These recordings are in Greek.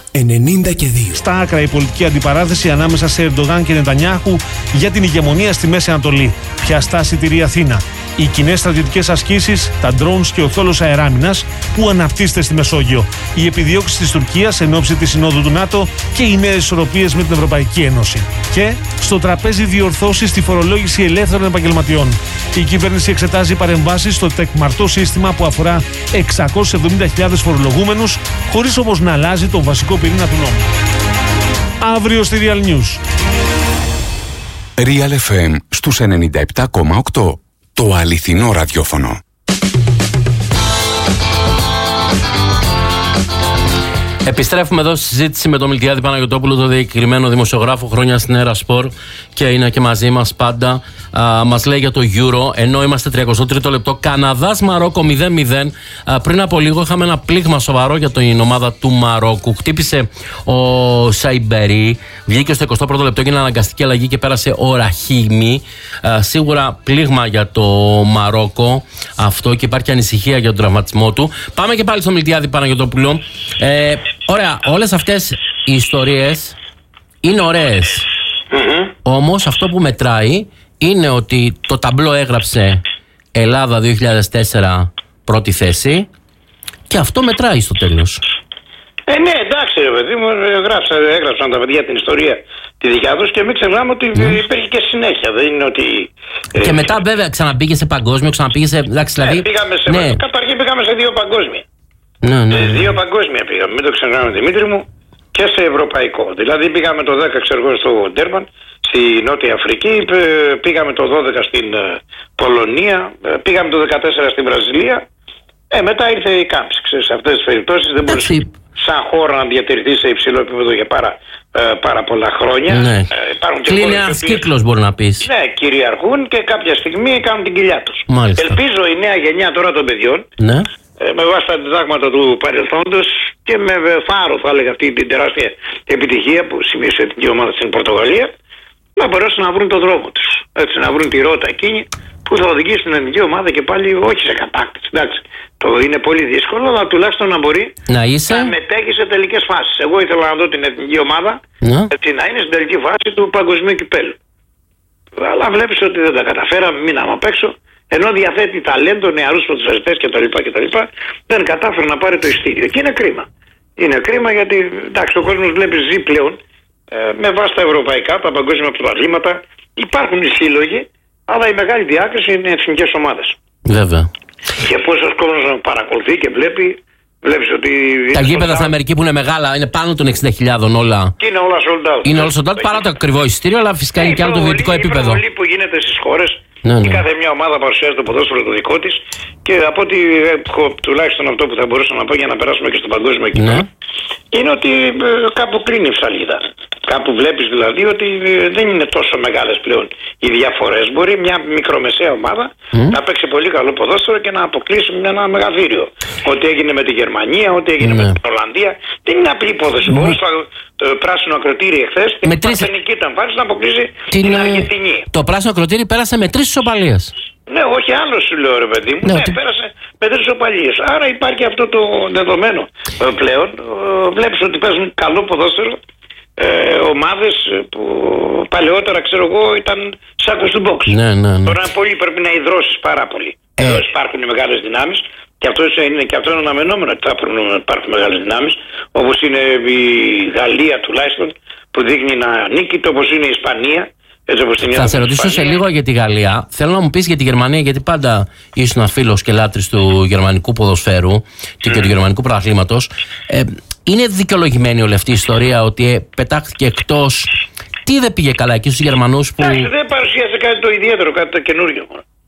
92. Στα άκρα η πολιτική αντιπαράθεση ανάμεσα σε Ερντογάν και Νετανιάχου για την ηγεμονία στη Μέση Ανατολή. Ποια στάση τηρεί η Αθήνα? Οι κοινές στρατιωτικές ασκήσεις, τα drones και ο θόλος αεράμινας που αναπτύσσεται στη Μεσόγειο. Οι επιδιώξεις της Τουρκίας εν ώψη της Συνόδου του ΝΑΤΟ και οι νέες ισορροπίες με την Ευρωπαϊκή Ένωση. Και στο τραπέζι διορθώσεις στη φορολόγηση ελεύθερων επαγγελματιών. Η κυβέρνηση εξετάζει παρεμβάσεις στο τεκμαρτό σύστημα που αφορά 670.000 φορολογούμενους, χωρίς όμως να αλλάζει τον βασικό πυρήνα του νόμου. Αύριο στη Real News. Real FM στους 97,8. Το αληθινό ραδιόφωνο. Επιστρέφουμε εδώ στη συζήτηση με τον Μιλτιάδη Παναγιωτόπουλο, το διακεκριμένο δημοσιογράφο, χρόνια στην Έρα Σπορ, και είναι και μαζί μας πάντα. Μας λέει για το Euro, ενώ είμαστε 33ο λεπτό. Καναδάς Μαρόκο 0-0. Πριν από λίγο είχαμε ένα πλήγμα σοβαρό για την ομάδα του Μαρόκου. Χτύπησε ο Σαϊμπερί, βγήκε στο 21ο λεπτό, έγινε αναγκαστική αλλαγή και πέρασε ο Ραχίμι. Σίγουρα πλήγμα για το Μαρόκο αυτό, και υπάρχει ανησυχία για τον τραυματισμό του. Πάμε και πάλι στο Μιλτιάδη Παναγιωτόπουλο. Ωραία, όλες αυτές οι ιστορίες είναι ωραίες. Όμως αυτό που μετράει είναι ότι το ταμπλό έγραψε Ελλάδα 2004 πρώτη θέση, και αυτό μετράει στο τέλος. Ναι, εντάξει ρε παιδί μου, έγραψαν τα παιδιά την ιστορία τη δικιά τους, και μην ξεχνάμε ότι υπήρχε και συνέχεια. Δεν είναι ότι. Και μετά βέβαια ξαναπήγε σε παγκόσμιο, ξαναπήγε σε. Εντάξει, δηλαδή. Καταρχήν πήγαμε σε 2 παγκόσμια. Ναι. 2 παγκόσμια πήγαμε, μην το ξεχνάμε Δημήτρη μου, και σε ευρωπαϊκό. Δηλαδή πήγαμε το 10 στο Ντέρμπαν, στη Νότια Αφρική, πήγαμε το 12 στην Πολωνία, πήγαμε το 14 στην Βραζιλία. Μετά ήρθε η κάμψη. Σε αυτές τις περιπτώσεις δεν μπορούσε σαν χώρα να διατηρηθεί σε υψηλό επίπεδο για πάρα πολλά χρόνια. Ναι. Κλείνει ένας κύκλος, μπορεί να πεις. Ναι, κυριαρχούν και κάποια στιγμή κάνουν την κοιλιά τους. Μάλιστα. Ελπίζω η νέα γενιά τώρα των παιδιών, ναι, με βάση τα διδάγματα του παρελθόντος και με θάρρο, θα έλεγα, αυτή την τεράστια επιτυχία που σημείωσε την ομάδα στην Πορτογαλία, να μπορέσουν να βρουν τον δρόμο τους. Έτσι, να βρουν τη ρότα εκείνη που θα οδηγήσει την εθνική ομάδα και πάλι όχι σε κατάκτηση. Εντάξει, το είναι πολύ δύσκολο, αλλά τουλάχιστον να μπορεί να μετέχει σε τελικές φάσεις. Εγώ ήθελα να δω την εθνική ομάδα έτσι, να είναι στην τελική φάση του παγκοσμίου κυπέλου. Αλλά βλέπεις ότι δεν τα καταφέραμε, μείναμε απ' έξω. Ενώ διαθέτει ταλέντο, νεαρούς ποδοσφαιριστές κτλ. Δεν κατάφερε να πάρει το ειστήριο. Και είναι κρίμα. Είναι κρίμα γιατί εντάξει, ο κόσμος βλέπει ζει πλέον με βάση τα ευρωπαϊκά, τα παγκόσμια πρωταθλήματα. Υπάρχουν οι σύλλογοι, αλλά η μεγάλη διάκριση είναι οι εθνικές ομάδες. Βέβαια. Και πόσος κόσμος παρακολουθεί και βλέπεις ότι. Τα γήπεδα στην Αμερική που είναι μεγάλα, είναι πάνω των 60.000 όλα. Και είναι όλα sold out. Είναι όλα sold out παρά το ακριβό ειστήριο, αλλά φυσικά είναι και άλλο το βιωτικό επίπεδο. Η προβολή που γίνεται στις χώρες. Ναι. Και κάθε μια ομάδα παρουσιάζει το ποδόσφαιρο το δικό της, και από ότι έχω τουλάχιστον αυτό που θα μπορούσα να πω για να περάσουμε και στο παγκόσμιο κοινό, είναι ότι κάπου κλείνει η ψαλίδα. Κάπου βλέπεις δηλαδή ότι δεν είναι τόσο μεγάλες πλέον οι διαφορές. Μπορεί μια μικρομεσαία ομάδα να παίξει πολύ καλό ποδόσφαιρο και να αποκλείσει ένα μεγαθύριο. Ό,τι έγινε με τη Γερμανία, ό,τι έγινε με την Ολλανδία, δεν είναι απλή υπόθεση. Μπορεί στο πράσινο ακροτήρι εχθές την παρθενική του εμφάνιση να αποκλείσει την Αργεντινή. Το πράσινο ακροτήρι πέρασε με 3 ισοπαλίες. Ναι, όχι άλλο σου λέω ρε παιδί μου. Ναι, πέρασε με 3 ισοπαλίες. Άρα υπάρχει αυτό το δεδομένο πλέον. Βλέπεις ότι παίζουν καλό ποδόσφαιρο ομάδες που παλαιότερα ξέρω εγώ ήταν σάκος του box. Ναι. Τώρα πολύ πρέπει να υδρώσεις πάρα πολύ. Υπάρχουν οι μεγάλες δυνάμεις, και αυτό είναι αναμενόμενο ότι θα υπάρχουν μεγάλες δυνάμεις, όπως είναι η Γαλλία τουλάχιστον που δείχνει να νίκει, όπως είναι η Ισπανία. Θα σε ρωτήσω σε λίγο για τη Γαλλία. Θέλω να μου πεις για τη Γερμανία, γιατί πάντα ήσουν φίλος και λάτρης του γερμανικού ποδοσφαίρου και του γερμανικού πρωταθλήματος. Είναι δικαιολογημένη όλη αυτή η ιστορία ότι πετάχθηκε εκτός? Τι δεν πήγε καλά εκεί στους Γερμανούς που. Δεν παρουσίασε κάτι το ιδιαίτερο, κάτι το καινούριο.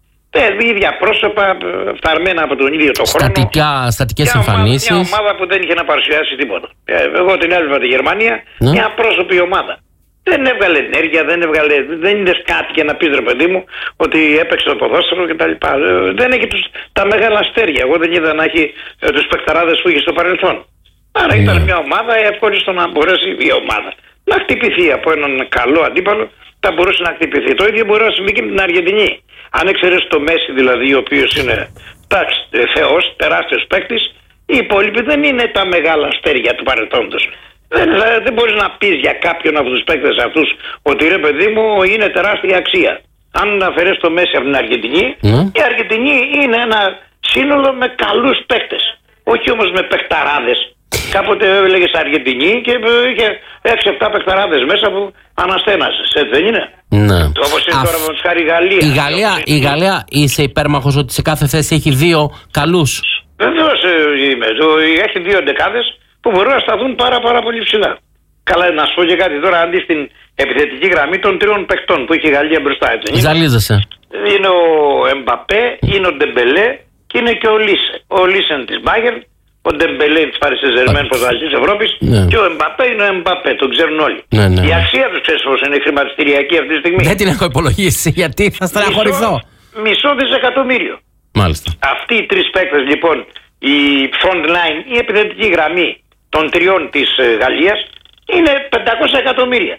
Ίδια πρόσωπα, φθαρμένα από τον ίδιο το χρόνο. Στατικές εμφανίσεις. Μια ομάδα που δεν είχε να παρουσιάσει τίποτα. Εγώ την έβλεπα τη Γερμανία, μια πρόσωπη ομάδα. Δεν έβγαλε ενέργεια, δεν είδες κάτι για να πεις ρε παιδί μου ότι έπαιξε το ποδόσφαιρο κτλ. Δεν έχει τα μεγάλα αστέρια. Εγώ δεν είδα να έχει τους παικταράδες που είχε στο παρελθόν. Άρα ήταν μια ομάδα εύκολη στο να μπορέσει η ομάδα να χτυπηθεί από έναν καλό αντίπαλο, θα μπορούσε να χτυπηθεί. Το ίδιο μπορεί να συμβεί και με την Αργεντινή. Αν εξαιρέσει το Μέση δηλαδή, ο οποίος είναι θεός, τεράστιος παίκτης, οι υπόλοιποι δεν είναι τα μεγάλα αστέρια του παρελθόντος. Δεν μπορείς να πεις για κάποιον από τους παίκτες αυτούς ότι ρε παιδί μου είναι τεράστια αξία. Αν αφαιρέσει το Μέση από την Αργεντινή, η Αργεντινή είναι ένα σύνολο με καλούς παίκτες. Όχι όμως με παικταράδες. Κάποτε έλεγες Αργεντινή και είχε 6-7 παικταράδες μέσα που αναστένασες. Έτσι δεν είναι? Ναι. Όπως είναι τώρα με χάρη Γαλλία. Η Γαλλία είσαι υπέρμαχος ότι σε κάθε θέση έχει 2 καλούς? Βεβαίως είμαι. Έχει 2 εντεκάδες που μπορούν να σταθούν πάρα πολύ ψηλά. Καλά, να σου πω και κάτι τώρα, αντί στην επιθετική γραμμή των 3 παιχτών που έχει η Γαλλία μπροστά. Έτσι, ζαλίζεσαι. Είναι ο Εμπαπέ, είναι ο Ντεμπελέ και είναι και ο Λίσε. Ο Λίσεν της Μπάγερν, ο Ντεμπελέ της Παρί Σεν Ζερμέν πρωταθλητής Ευρώπης και ο Εμπαπέ είναι ο Εμπαπέ, τον ξέρουν όλοι. Η αξία τους, ξέρεις πώς είναι χρηματιστηριακή αυτή τη στιγμή? Δεν την έχω υπολογίσει, γιατί θα στεναχωρηθώ. Μισό δισεκατομμύριο. Μάλιστα. Αυτοί οι 3 παίκτες λοιπόν, η front line, η επιθετική γραμμή των 3 της Γαλλίας, είναι 500 εκατομμύρια.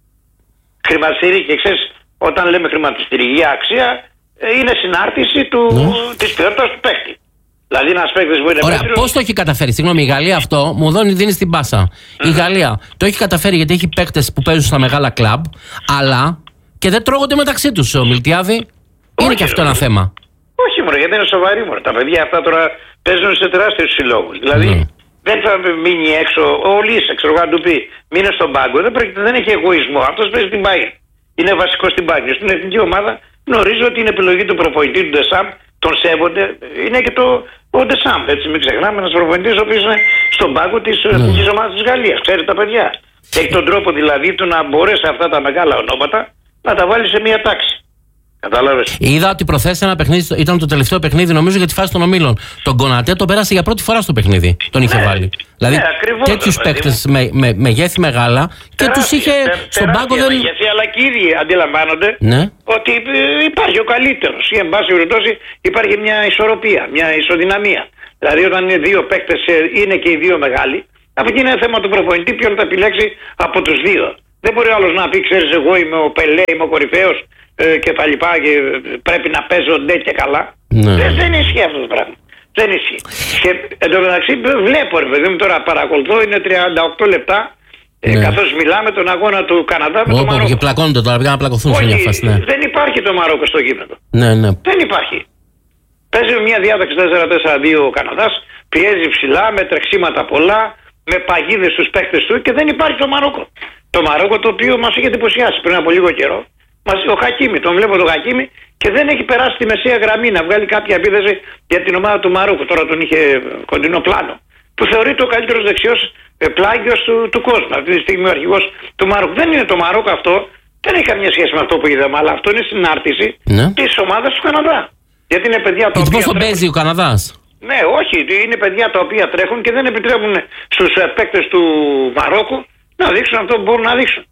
Χρηματιστηρική, ξέρεις, όταν λέμε χρηματιστηρική αξία, είναι συνάρτηση της ποιότητας του παίκτη. Δηλαδή ένας παίκτης που είναι μέτριος... Πώς το έχει καταφέρει? Συγγνώμη, η Γαλλία αυτό μου δίνει στην πάσα. Η Γαλλία το έχει καταφέρει γιατί έχει παίκτες που παίζουν στα μεγάλα κλαμπ, αλλά και δεν τρώγονται μεταξύ τους, ο Μιλτιάδη. Είναι και αυτό ένα θέμα. Όχι μόνο, γιατί είναι σοβαρή μόνο. Τα παιδιά αυτά τώρα παίζουν σε τεράστιους συλλόγους. Δηλαδή δεν θα μείνει έξω. Ο Λίσε, ξέρω εγώ, να του πει μείνε στον πάγκο. Δεν έχει εγωισμό. Αυτός παίζει την Bayern. Είναι βασικό στην Bayern. Στην εθνική ομάδα γνωρίζω ότι είναι επιλογή του προπονητή του Ντεσάμ. Τον σέβονται. Είναι και ο Ντεσάμ. Έτσι, μην ξεχνάμε, ένας προπονητής ο οποίος είναι στον πάγκο της εθνικής ομάδας της Γαλλίας. Ξέρει τα παιδιά. Έχει τον τρόπο δηλαδή του να μπορέσει αυτά τα μεγάλα ονόματα να τα βάλει σε μια τάξη. Κατάλαβες. Είδα ότι προθέσει ένα παιχνίδι, ήταν το τελευταίο παιχνίδι νομίζω για τη φάση των ομίλων. Τον Κονατέ το πέρασε για πρώτη φορά στο παιχνίδι. Τον είχε βάλει. Δηλαδή τέτοιους παίκτες με μεγέθη μεγάλα και τους είχε στον πάγκο. Μεγέθη, αλλά και οι ίδιοι αντιλαμβάνονται ότι υπάρχει ο καλύτερος. Ή εν πάση περιπτώσει υπάρχει μια ισορροπία, μια ισοδυναμία. Δηλαδή όταν είναι 2 παίκτες, είναι και οι 2 μεγάλοι, αυτό είναι θέμα του προπονητή ποιον θα επιλέξει από τους 2. Δεν μπορεί άλλος να πει, ξέρεις, εγώ είμαι ο Πελέ, είμαι ο κορυφαίος και τα λοιπά και πρέπει να παίζω ντε και καλά. Δεν ισχύει αυτό το πράγμα. Δεν ισχύει. Και εν τω μεταξύ βλέπω, ρε παιδί μου, τώρα παρακολουθώ, είναι 38 λεπτά καθώς μιλάμε τον αγώνα του Καναδά με το Μαρόκο. Και πλακώνονται τώρα, πήγαν να πλακωθούν σε μια φάση. Δεν υπάρχει το Μαρόκο στο γήπεδο. Δεν υπάρχει. Παίζει μια διάταξη 4-4-2 ο Καναδάς, πιέζει ψηλά, με τρεξίματα πολλά, με παγίδες στους παίκτες του και δεν υπάρχει το Μαρόκο. Το Μαρόκο το οποίο μας είχε εντυπωσιάσει πριν από λίγο καιρό. Ο Χακίμι, τον βλέπω τον Χακίμι και δεν έχει περάσει τη μεσαία γραμμή να βγάλει κάποια επίθεση για την ομάδα του Μαρόκου. Τώρα τον είχε κοντινό πλάνο. Που θεωρείται ο καλύτερος δεξιός πλάγιος του κόσμου. Αυτή τη στιγμή ο αρχηγός του Μαρόκου. Δεν είναι το Μαρόκο αυτό, δεν έχει καμία σχέση με αυτό που είδαμε, αλλά αυτό είναι συνάρτηση της ομάδας του Καναδά. Γιατί είναι παιδιά τα οποία. Πώς τον παίζει ο Καναδάς? Ναι, όχι, είναι παιδιά τα οποία τρέχουν και δεν επιτρέπουν στους παίκτες του Μαρόκου να δείξουν αυτό που μπορούν να δείξουν.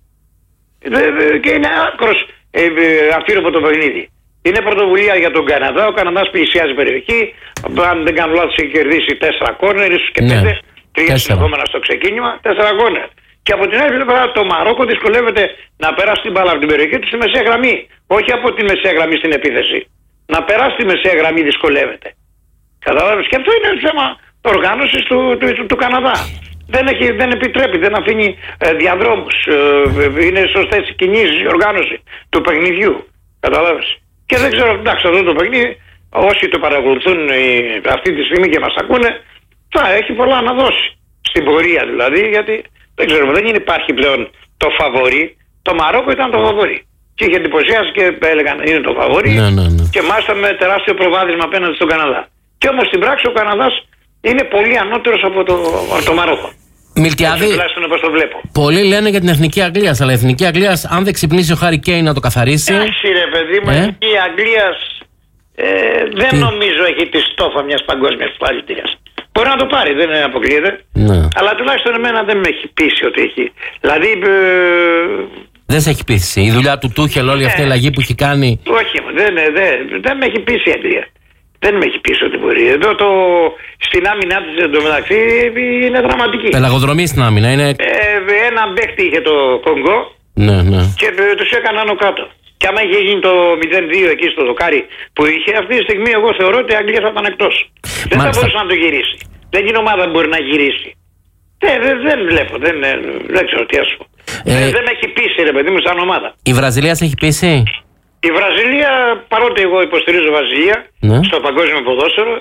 Και είναι άκρος αυτήρωπο το παιχνίδι. Είναι πρωτοβουλία για τον Καναδά. Ο Καναδάς πλησιάζει περιοχή. Αν δεν κάνω λάθος, έχει κερδίσει 4 κόρνερ, ίσως και 5. 3 συνεχόμενα στο ξεκίνημα, 4 κόρνερ. Και από την άλλη πλευρά το Μαρόκο δυσκολεύεται να περάσει την μπάλα από την περιοχή του στη μεσαία γραμμή. Όχι από τη μεσαία γραμμή στην επίθεση. Να περάσει τη μεσαία γραμμή δυσκολεύεται. Καταλάβεις. Και αυτό είναι θέμα οργάνωσης του Καναδά. Δεν επιτρέπει, δεν αφήνει διαδρόμους. Είναι σωστές οι κινήσεις, η οργάνωση του παιχνιδιού. Καταλάβεις. Και δεν ξέρω, εντάξει, αυτό το παιχνίδι, όσοι το παρακολουθούν αυτή τη στιγμή και μας ακούνε, θα έχει πολλά να δώσει. Στην πορεία δηλαδή, γιατί δεν ξέρω, δεν υπάρχει πλέον το φαβορί. Το Μαρόκο ήταν το φαβορί. Και είχε εντυπωσιάσει και έλεγαν είναι το φαβορί. Και μάλιστα με τεράστιο προβάδισμα απέναντι στον Καναδά. Και όμως στην πράξη ο Καναδάς είναι πολύ ανώτερος από το Μαρόκο. Μιλτιάδη, πολλοί λένε για την Εθνική Αγγλίας, αλλά η Εθνική Αγγλίας, αν δεν ξυπνήσει ο Χάρι Κέιν να το καθαρίσει. Εντάξει ρε παιδί μου, η Εθνική Αγγλίας δεν νομίζω έχει τη στόφα μιας παγκόσμιας παλιτήριας. Μπορεί να το πάρει, δεν αποκλείεται. Αλλά τουλάχιστον εμένα δεν με έχει πείσει ότι έχει. Δηλαδή. Δεν σε έχει πείσει. Η δουλειά του Τούχελ, όλη αυτή η αλλαγή που έχει κάνει. Όχι, δεν με έχει πείσει η Αγγλία. Δεν με έχει πείσει ότι μπορεί. Εδώ στην άμυνά της εντωμεταξύ είναι δραματική. Πελαγοδρομή στην άμυνα είναι. Ένα παίκτη είχε το Κονγκό και τους έκαναν άνω κάτω. Και άμα είχε γίνει το 0-2 εκεί στο δοκάρι που είχε, αυτή τη στιγμή εγώ θεωρώ ότι η Αγγλία θα ήταν εκτός. Δεν θα μπορούσε να το γυρίσει. Δεν είναι ομάδα που μπορεί να γυρίσει. Δεν βλέπω, δεν ξέρω τι ας πω. Δεν έχει πείσει, ρε παιδί μου, σαν ομάδα. Η Βραζιλία σε έχει πείσει? Η Βραζιλία, παρότι εγώ υποστηρίζω Βραζιλία στο παγκόσμιο ποδόσφαιρο,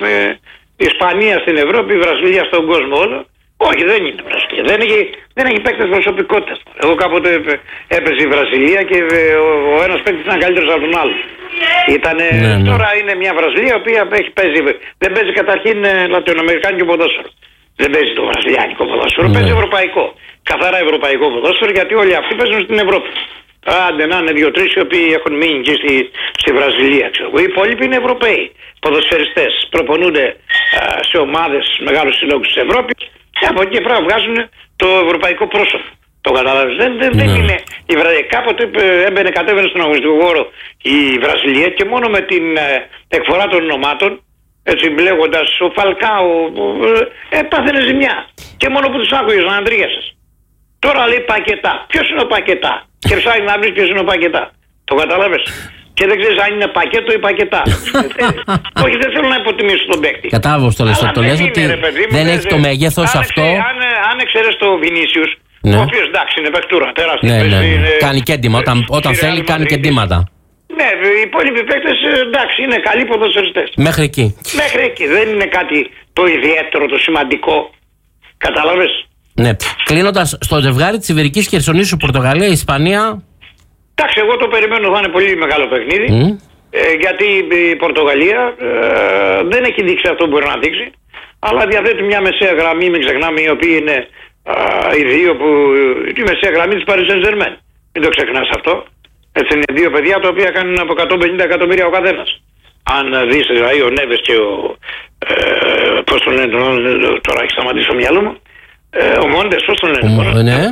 η Ισπανία στην Ευρώπη, η Βραζιλία στον κόσμο όλο. Όχι, δεν είναι Βραζιλία. Δεν έχει παίκτες προσωπικότητας. Εγώ κάποτε έπαιζε η Βραζιλία και ο ένας παίκτης ήταν καλύτερος από τον άλλο. Τώρα είναι μια Βραζιλία η οποία δεν παίζει καταρχήν λατινοαμερικάνικο ποδόσφαιρο. Δεν παίζει το βραζιλιάνικο ποδόσφαιρο, παίζει ευρωπαϊκό. Καθαρά ευρωπαϊκό ποδόσφαιρο, γιατί όλοι αυτοί παίζουν στην Ευρώπη. Άντε να είναι 2-3 οι οποίοι έχουν μείνει εκεί στη Βραζιλία. Ξέρω. Οι υπόλοιποι είναι Ευρωπαίοι ποδοσφαιριστές. Προπονούνται σε ομάδες μεγάλους συλλόγους της Ευρώπης και από εκεί πέρα βγάζουν το ευρωπαϊκό πρόσωπο. Το καταλάβεις. Δεν είναι η Βραζιλία. Κάποτε κατέβαινε στον αγωνιστικό χώρο η Βραζιλία και μόνο με την εκφορά των ονομάτων, έτσι λέγοντας ο Φαλκάο, πάθαινε ζημιά. Και μόνο που τους άκουγες να αντρίγεσαι. Τώρα λέει Πακετά. Ποιος είναι ο Πακετά? Και ψάχνει να βρεις ποιος είναι ο Πακετά. Το καταλάβες. Και δεν ξέρεις αν είναι πακέτο ή πακετά. Όχι, δεν θέλω να υποτιμήσω τον παίκτη. Κατάλαβα το λες. Το λες ότι δεν έχει το μέγεθος αυτό. Αν εξαιρέσει το Βινίσιους, ο οποίος εντάξει είναι παιχτούρα, τεράστια. Κάνει και έντυμα. Όταν θέλει, κάνει και εντύματα. Ναι, οι υπόλοιποι παίκτες εντάξει είναι καλοί ποδοσφαιριστές. Μέχρι εκεί. Μέχρι εκεί. Δεν είναι κάτι το ιδιαίτερο, το σημαντικό. Κατάλαβες. Ναι. Κλείνοντας, στο ζευγάρι της Ιβηρικής Χερσονήσου, Πορτογαλία, Ισπανία. Εντάξει, εγώ το περιμένω, θα είναι πολύ μεγάλο παιχνίδι. Γιατί η Πορτογαλία δεν έχει δείξει αυτό που μπορεί να δείξει. Αλλά διαθέτει μια μεσαία γραμμή, μην ξεχνάμε, οι οποίοι είναι οι δύο που. Η μεσαία γραμμή της Paris Saint-Germain. Μην το ξεχνάς αυτό. Έτσι είναι δύο παιδιά τα οποία κάνουν από 150 εκατομμύρια ο καθένας. Αν δεις δηλαδή ο Νέβες και ο. Πώς τον λένε, τώρα έχει σταματήσει το μυαλό μου. Ο Μόντες, πώς τον λένε. Ναι.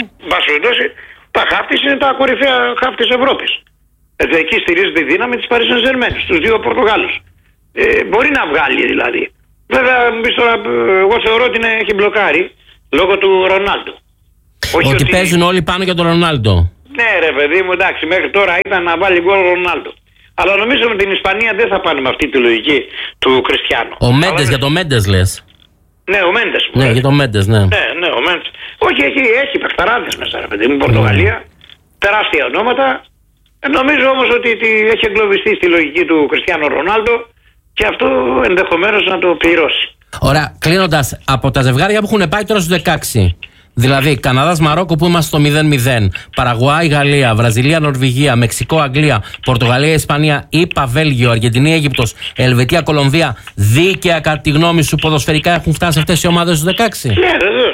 Τα χάφτης είναι τα κορυφαία χάφτη της Ευρώπης. Εκεί στηρίζεται η δύναμη της Paris Saint-Germain, στους δύο Πορτογάλους. Μπορεί να βγάλει δηλαδή. Βέβαια, τώρα, εγώ θεωρώ ότι έχει μπλοκάρει λόγω του Ρονάλντο. Ότι παίζουν όλοι πάνω για τον Ρονάλντο. Ναι, ρε παιδί μου, εντάξει, μέχρι τώρα ήταν να βάλει γκολ ο Ρονάλντο. Αλλά νομίζω με την Ισπανία δεν θα πάνε με αυτή τη λογική του Κριστιάνο. Ο Μέντες, για το Μέντες λες. Ναι, ο Μέντες. Ναι, για το Μέντες, ναι. Ναι, ο Μέντες. Όχι, έχει παιχταράδες μέσα, ρε παιδί μου, Πορτογαλία. Τεράστια ονόματα. Νομίζω όμως ότι έχει εγκλωβιστεί στη λογική του Κριστιάνο Ρονάλντο και αυτό ενδεχομένως να το πληρώσει. Ωραία, κλείνοντας, από τα ζευγάρια που έχουν πάει τώρα στους 16. Δηλαδή, Καναδάς, Μαρόκο που είμαστε στο 0-0. Παραγουάη, Γαλλία, Βραζιλία, Νορβηγία, Μεξικό, Αγγλία, Πορτογαλία, Ισπανία, ΗΠΑ, Βέλγιο, Αργεντινή, Αίγυπτος, Ελβετία, Κολομβία. Δίκαια, κατά τη γνώμη σου, ποδοσφαιρικά έχουν φτάσει αυτές οι ομάδες στους 16? Ναι, βεβαίως.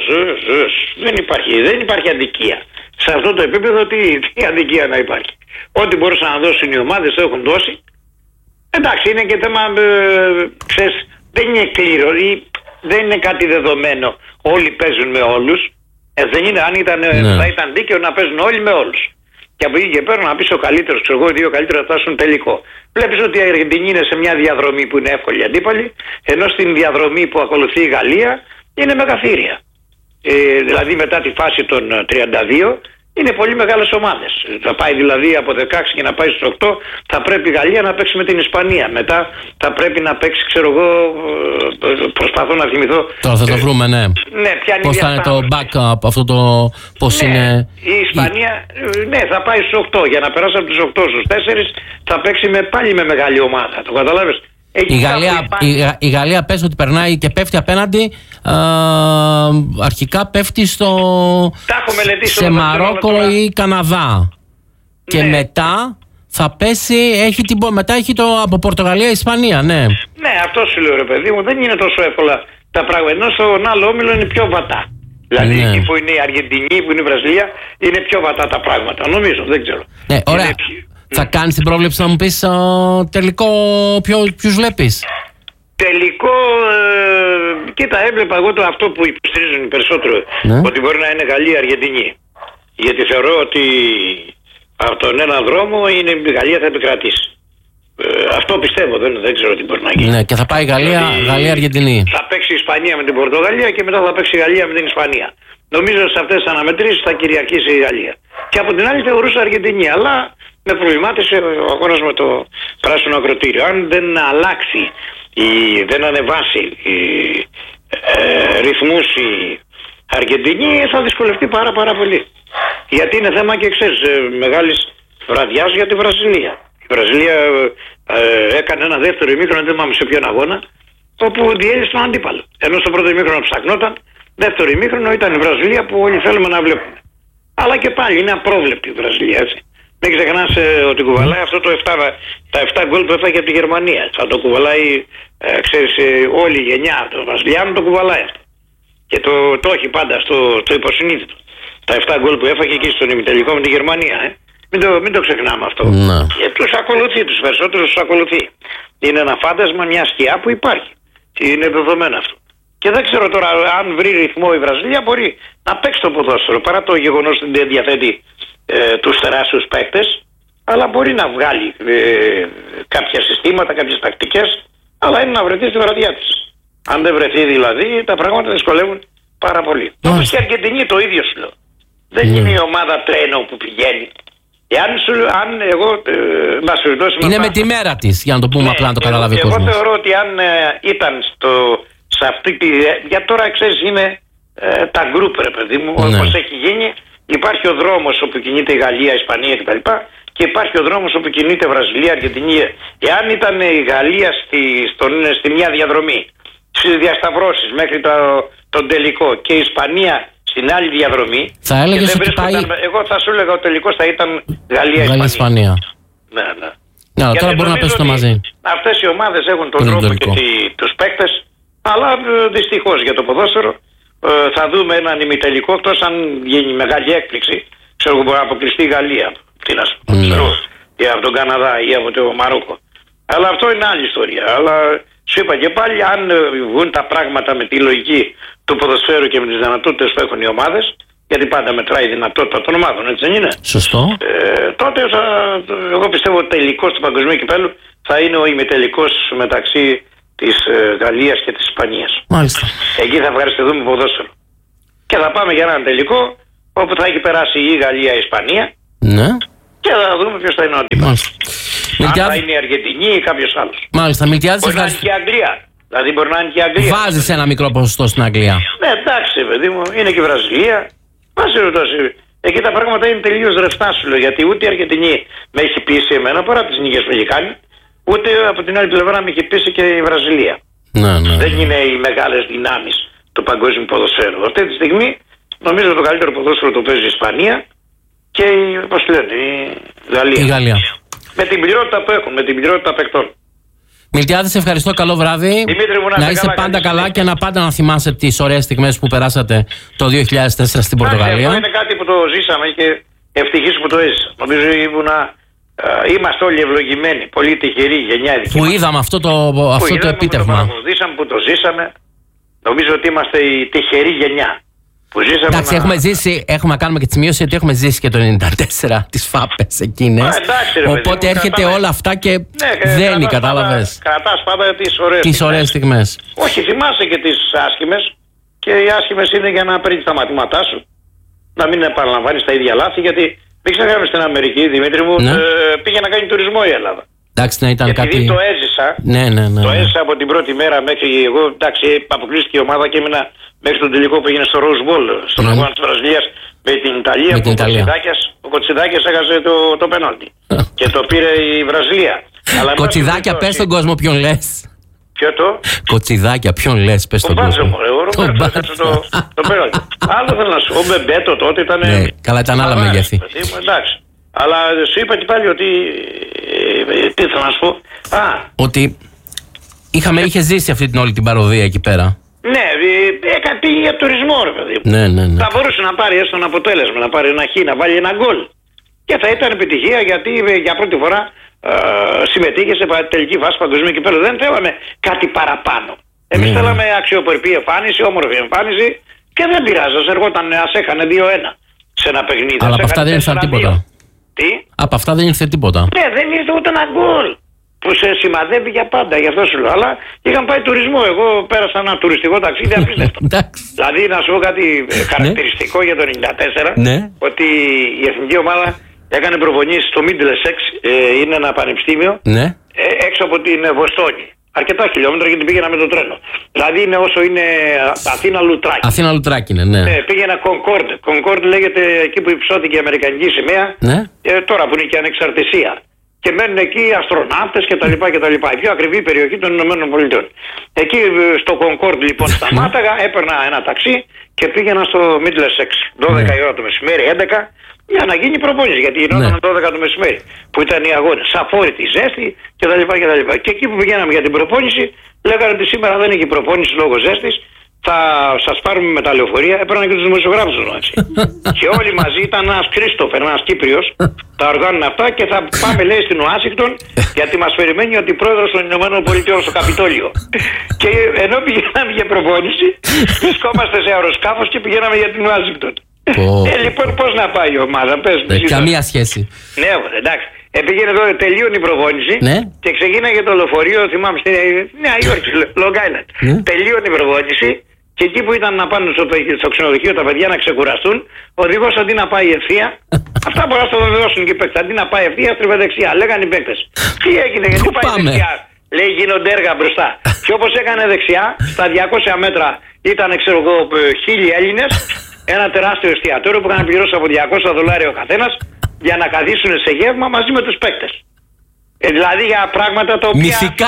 Δεν υπάρχει αδικία. Σε αυτό το επίπεδο τι αδικία να υπάρχει. Ό,τι μπορούσαν να δώσουν οι ομάδες το έχουν δώσει. Εντάξει, είναι και θέμα, ξέρεις, δεν είναι κλήρο ή δεν είναι κάτι δεδομένο. Όλοι παίζουν με όλους. Δεν είναι, αν θα ήταν δίκαιο να παίζουν όλοι με όλους. Και από εκεί και πέρα να πεις ο καλύτερος, ξέρω εγώ, οι δύο καλύτεροι θα φτάσουν τελικό. Βλέπεις ότι η Αργεντινή είναι σε μια διαδρομή που είναι εύκολη αντίπαλη, ενώ στην διαδρομή που ακολουθεί η Γαλλία είναι μεγαθύρια. Δηλαδή μετά τη φάση των 32 είναι πολύ μεγάλες ομάδες. Θα πάει δηλαδή από 16 και να πάει στους 8, θα πρέπει η Γαλλία να παίξει με την Ισπανία. Μετά θα πρέπει να παίξει, ξέρω εγώ, προσπαθώ να θυμηθώ. Τώρα θα το βρούμε, ναι. Πώς θα είναι το backup, αυτό το πώς είναι. Η Ισπανία, ναι, θα πάει στους 8. Για να περάσει από τους 8 στους 4 θα παίξει πάλι με μεγάλη ομάδα. Το καταλάβες. Η Γαλλία πες ότι περνάει και πέφτει απέναντι. Αρχικά πέφτει σε Μαρόκο ή Καναδά. Και μετά θα πέσει, μετά έχει το από Πορτογαλία Ισπανία, ναι. Ναι, αυτό σου λέω, ρε παιδί μου, δεν είναι τόσο εύκολα τα πράγματα. Ενώ στον άλλο όμιλο είναι πιο βατά. Δηλαδή εκεί που είναι η Αργεντινή, που είναι η Βραζιλία, είναι πιο βατά τα πράγματα. Νομίζω, δεν ξέρω. Ναι, ωραία. Θα κάνεις την πρόβλεψη να μου πεις τελικό ποιους βλέπεις? Τελικό, κοίτα, έβλεπα εγώ αυτό που υποστηρίζουν περισσότερο, ότι μπορεί να είναι Γαλλία-Αργεντινή. Γιατί θεωρώ ότι από τον ένα δρόμο η Γαλλία θα επικρατήσει. Αυτό πιστεύω, δεν ξέρω τι μπορεί να γίνει. Ναι, και θα πάει Γαλλία-Αργεντινή. Θα παίξει η Ισπανία με την Πορτογαλία και μετά θα παίξει η Γαλλία με την Ισπανία. Νομίζω σε αυτές τις αναμετρήσεις θα κυριαρχήσει η Γαλλία. Και από την άλλη θεωρούσα Αργεντινή, αλλά με προβλημάτισε ο αγώνας με το πράσινο ακροτήριο. Αν δεν αλλάξει δεν ανεβάσει ρυθμούς η Αργεντινή θα δυσκολευτεί πάρα πολύ. Γιατί είναι θέμα και ξέρεις, μεγάλης βραδιάς για τη Βραζιλία. Η Βραζιλία έκανε ένα δεύτερο ημίχρονο, δεν θυμάμαι σε ποιον αγώνα, όπου διέλυσε τον αντίπαλο. Ενώ στο πρώτο ημίχρονο ψαχνόταν, δεύτερο ημίχρονο ήταν η Βραζιλία που όλοι θέλουμε να βλέπουμε. Αλλά και πάλι είναι απρόβλεπτη η Βραζιλία, έτσι. Μην ξεχνάς ότι κουβαλάει αυτό τα 7 γκολ που έφαγε από τη Γερμανία. Θα το κουβαλάει, ξέρεις, όλη η γενιά των Βραζιλιάνων το κουβαλάει αυτό. Και το έχει πάντα στο υποσυνείδητο. Τα 7 γκολ που έφαγε εκεί στον ημιτελικό με τη Γερμανία. Μην το ξεχνάμε αυτό. Τους ακολουθεί, τους περισσότερους τους ακολουθεί. Είναι ένα φάντασμα, μια σκιά που υπάρχει. Και είναι δεδομένο αυτό. Και δεν ξέρω τώρα αν βρει ρυθμό η Βραζιλία μπορεί να παίξει το ποδόσφαιρο. Παρά το γεγονός ότι δεν διαθέτει τους τεράστιους παίκτες, αλλά μπορεί να βγάλει κάποια συστήματα, κάποιες τακτικές, αλλά είναι να βρεθεί στη βραδιά της. Αν δεν βρεθεί δηλαδή, τα πράγματα δυσκολεύουν πάρα πολύ. Όπως και η Αργεντινή το ίδιο σου λέω. Δεν είναι η ομάδα τρένο που πηγαίνει. Είναι με τη μέρα της, για να το πούμε απλά να το καταλάβει ο κόσμος. Εγώ θεωρώ ότι αν ήταν σε αυτή τη... Για τώρα ξέρεις είναι τα γκρουπ ρε παιδί μου, όπως έχει γίνει. Υπάρχει ο δρόμος όπου κινείται η Γαλλία, η Ισπανία κτλ. Και υπάρχει ο δρόμος όπου κινείται η Βραζιλία, η Αργεντινή. Εάν ήταν η Γαλλία στη μια διαδρομή, στις διασταυρώσεις μέχρι τον τελικό και η Ισπανία στην άλλη διαδρομή, θα έλεγες ότι πάει... εγώ θα σου έλεγα ο τελικός θα ήταν Γαλλία-Ισπανία. Ναι, τώρα μπορεί να πέσουν μαζί. Αυτές οι ομάδες έχουν τον τρόπο και τους παίκτες, αλλά δυστυχώς για το ποδόσφαιρο θα δούμε έναν ημιτελικό, εκτός αν γίνει μεγάλη έκπληξη. Ξέρω μπορεί να αποκλειστεί η Γαλλία, τι να σου πω, ή από τον Καναδά ή από το Μαρόκο. Αλλά αυτό είναι άλλη ιστορία. Αλλά σου είπα και πάλι, αν βγουν τα πράγματα με τη λογική του ποδοσφαίρου και με τις δυνατότητες που έχουν οι ομάδες, γιατί πάντα μετράει η δυνατότητα των ομάδων, έτσι δεν είναι? Σωστό. Τότε εγώ πιστεύω ότι τελικός του παγκοσμίου κυπέλλου θα είναι ο ημιτελικός μεταξύ της Γαλλίας και της Ισπανίας. Μάλιστα. Εκεί θα ευχαριστηθούμε ποδόσφαιρο. Και θα πάμε για έναν τελικό όπου θα έχει περάσει η Γαλλία, η Ισπανία. Ναι. Και θα δούμε ποιος θα είναι ο αντίπαλος. Αν θα είναι η Αργεντινή ή κάποιος άλλος. Μάλιστα. Μπορεί να είναι και η Αγγλία. Δηλαδή μπορεί να είναι και η Αγγλία. Βάζεις ένα μικρό ποσοστό στην Αγγλία. Ναι, εντάξει, παιδί μου, είναι και η Βραζιλία. Εκεί τα πράγματα είναι τελείως ρευστά σου λέω. Γιατί ούτε η Αργεντινή με έχει πείσει εμένα παρά τις νίκες που έχει κάνει, ούτε από την άλλη πλευρά με έχει πείσει και η Βραζιλία. Δεν είναι οι μεγάλες δυνάμεις του παγκόσμιου ποδοσφαίρου. Αυτή τη στιγμή νομίζω το καλύτερο ποδόσφαιρο το παίζει η Ισπανία και πώς λένε, η Γαλλία. Με την πληρότητα που έχουν, με την πληρότητα παικτών. Μιλτιάδη, σε ευχαριστώ. Καλό βράδυ. Δημήτρη μου, να είσαι πάντα καλά και να πάντα να θυμάσαι τις ωραίες στιγμές που περάσατε το 2004 στην Πορτογαλία. Αυτό είναι κάτι που το ζήσαμε και ευτυχής που το έζησα. Νομίζω είμαστε όλοι ευλογημένοι, πολύ τυχεροί γενιά. Που είδαμε αυτό το επίτευγμα. Που το ζήσαμε. Νομίζω ότι είμαστε η τυχερή γενιά. Εντάξει, έχουμε να κάνουμε και τη σημείωση ότι έχουμε ζήσει και το 94 τις φάπες εκείνες. Οπότε έρχεται όλα αυτά και δένει, κατάλαβες. Κρατάς πάντα τις ωραίες στιγμές. Όχι, θυμάσαι και τις άσχημες. Και οι άσχημες είναι για να παίρνεις τα μαθήματά σου. Να μην επαναλαμβάνεις τα ίδια λάθη. Γιατί μην ξεχνάμε στην Αμερική, Δημήτρη μου, πήγε να κάνει τουρισμό η Ελλάδα. Εντάξει, να ήταν επειδή κάτι... το έζησα. Το έζησα από την πρώτη μέρα μέχρι εγώ. Εντάξει, αποκλείστηκε η ομάδα και έμεινα μέχρι τον τελικό που έγινε στο Rose Bowl, στον αγώνα της Βραζιλίας με την Ιταλία. Ο Κοτσιδάκιας έχασε το πέναλτι. Και το πήρε η Βραζιλία. Κοτσιδάκια, πες στον κόσμο ποιον λες. Ποιο το? Κοτσιδάκια, ποιον λες, πες στον κόσμο. Το πέναλτι. Άλλο θέλω να σου. Ο Μπεμπέτο τότε ήταν. Καλά, ήταν άλλα μεγέθη. Εντάξει. Αλλά σου είπα και πάλι ότι. Τι θέλω να σου πω. Ότι είχε ζήσει αυτή την όλη την παροδία εκεί πέρα. Ναι, πήγε για τουρισμό, ρε παιδί μου. Ναι. Θα μπορούσε να πάρει έστω ένα αποτέλεσμα, να πάρει ένα χ, να βάλει ένα γκολ. Και θα ήταν επιτυχία γιατί για πρώτη φορά συμμετείχε σε τελική φάση παγκοσμίου κυπέλλου. Δεν θέλαμε κάτι παραπάνω. Εμείς θέλαμε αξιοπρεπή εμφάνιση, όμορφη εμφάνιση και δεν πειράζει. Ας έκανε 2-1 σε ένα παιχνίδι. Αλλά από αυτά δεν ήρθε τίποτα. Τι? Από αυτά δεν ήρθε τίποτα. Ναι, δεν ήρθε ούτε ένα γκολ. Που σε σημαδεύει για πάντα, γι' αυτό σου λέω. Αλλά είχαν πάει τουρισμό. Εγώ πέρασα ένα τουριστικό ταξίδι απίστευτο. Δηλαδή, να σου πω κάτι χαρακτηριστικό για το 1994, ότι η εθνική ομάδα έκανε προπονήσεις στο Middlesex, είναι ένα πανεπιστήμιο, έξω από την Βοστόνη. αρκετά χιλιόμετρα γιατί πήγαινα με το τρένο. Δηλαδή είναι όσο είναι Αθήνα-Λουτράκη. Αθήνα-Λουτράκη είναι, ναι. Πήγαινα Concord. Concord λέγεται εκεί που υψώθηκε η Αμερικανική σημαία. Ναι. Τώρα που είναι και ανεξαρτησία. Και μένουν εκεί αστροναύτες κτλ. Η πιο ακριβή περιοχή των Ηνωμένων Πολιτειών. Εκεί στο Concord λοιπόν σταμάταγα, έπαιρνα ένα ταξί και πήγαινα στο Middlesex 12 η ώρα το μεσημέρι, 11, για να γίνει προπόνηση. Γιατί γινόταν 12 το μεσημέρι που ήταν οι αγώνες. Σαφόρητη, ζέστη κτλ. Και εκεί που πηγαίναμε για την προπόνηση, λέγανε ότι σήμερα δεν έχει προπόνηση λόγω ζέστης. Θα σας πάρουμε με τα λεωφορεία, έπαιρναν και τους δημοσιογράφους έτσι. Και όλοι μαζί ήταν ένας Κρίστοφερ, ένας Κύπριος, τα οργάνουν αυτά και θα πάμε λέει στην Ουάσιγκτον γιατί μας περιμένει ότι πρόεδρος των Ηνωμένων Πολιτειών στο Καπιτόλιο. Και ενώ πηγαίναμε για προπόνηση, βρισκόμαστε σε αεροσκάφος και πηγαίναμε για την Ουάσιγκτον. Λοιπόν, πώς να πάει η ομάδα, πες μου. Καμία σχέση. Ναι, εντάξει. Πήγαινε εδώ, τελείωνε η προπόνηση και ξεκίναγε το λεωφορείο, θυμάμαι, στη Νέα Υόρκη, Long Island. Τελείωνε η προπόνηση. Και εκεί που ήταν να πάνε στο ξενοδοχείο τα παιδιά να ξεκουραστούν, ο οδηγός αντί να πάει ευθεία, αυτά μπορεί να το βεβαιώσουν και οι παίκτες. Αντί να πάει ευθεία, στρίβε δεξιά. Λέγανε οι παίκτες. Τι έγινε, γιατί πάει δεξιά. Λέει γίνονται έργα μπροστά. Και όπως έκανε δεξιά, στα 200 μέτρα ήταν, ξέρω εγώ, 1000 Έλληνες, ένα τεράστιο εστιατόριο που είχαν πληρώσει από $200 ο καθένας για να καθίσουν σε γεύμα μαζί με τους παίκτες. Δηλαδή για πράγματα τα οποία.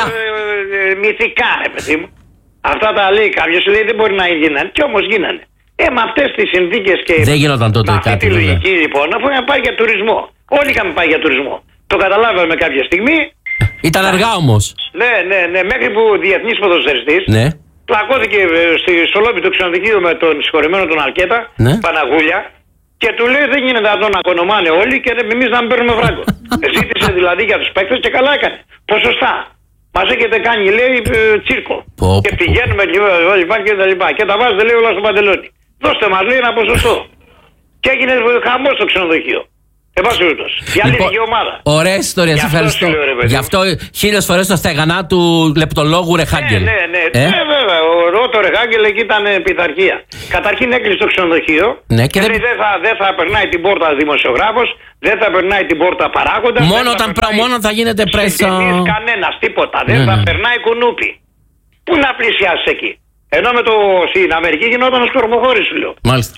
Μυθικά, ρε παιδί μου. Αυτά τα λέει κάποιος, λέει δεν μπορεί να γίνανε. Και όμως γίνανε. Με αυτές τις συνθήκες και. Δεν γίνονταν τότε με κάτι. Αυτή τη λογική λοιπόν, αφού είχαμε πάει για τουρισμό. Όλοι είχαμε πάει για τουρισμό. Το καταλάβαμε κάποια στιγμή. Ήταν αργά όμως. Ναι. Μέχρι που ο διεθνής ποδοσφαιριστής πλακώθηκε στο λόμπι του ξενοδοχείου με τον συγχωρεμένο τον Αλκέτα, Παναγούλια. Και του λέει δεν γίνεται να τον ακονομάνε όλοι και εμείς να μην παίρνουμε βράγκο. Ζήτησε δηλαδή για τους παίκτες και καλά έκανε. Ποσοστά. Μας έχετε κάνει, λέει, τσίρκο. Και πηγαίνουμε και τα λοιπά. Και τα βάζετε, λέει, όλα στο παντελόνι. Δώστε μας, λέει, ένα ποσοστό. Και έγινε χαμός στο ξενοδοχείο. Εν πάση περιπτώσει. Διαλύθηκε η ομάδα. Ωραία ιστορία, σε ευχαριστώ. Γι' αυτό 1000 φορές το στέγανα του λεπτολόγου Ρεχάγκελ. Ναι, βέβαια. Ο Ρότο Ρεχάγκελ εκεί ήταν πειθαρχία. Καταρχήν έκλεισε το ξενοδοχείο. Και δεν θα περνάει την πόρτα δημοσιογράφος, δεν θα περνάει την πόρτα παράγοντα. Μόνο θα γίνεται πρέσα. Κανένας, τίποτα. Δεν θα περνάει κουνούπι. Πού να πλησιάσει εκεί. Ενώ στην Αμερική γινόταν σκορποχώρη, σου λέω. Μάλιστα.